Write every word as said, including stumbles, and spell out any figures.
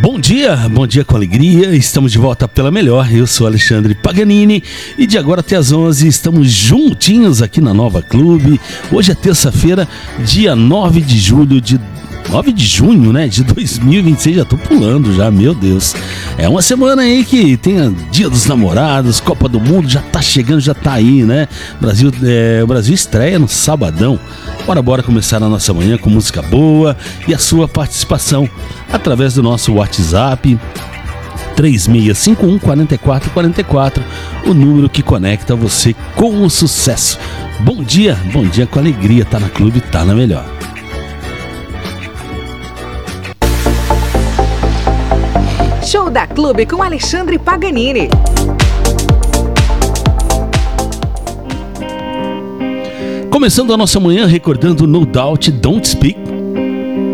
Bom dia, bom dia com alegria, estamos de volta pela melhor, eu sou Alexandre Paganini e de agora até as onze estamos juntinhos aqui na Nova Clube. Hoje é terça-feira, dia nove de julho de nove de junho, né, de dois mil e vinte e seis, já tô pulando já, meu Deus. É uma semana aí que tem a Dia dos Namorados, Copa do Mundo, já tá chegando, já tá aí, né? Brasil, é, o Brasil estreia no sabadão. Bora, bora começar a nossa manhã com música boa e a sua participação através do nosso WhatsApp três seis cinco um quatro quatro quatro quatro, o número que conecta você com o sucesso. Bom dia, bom dia com alegria, tá na Clube, tá na melhor. Show da Clube com Alexandre Paganini. Começando a nossa manhã recordando No Doubt, Don't Speak,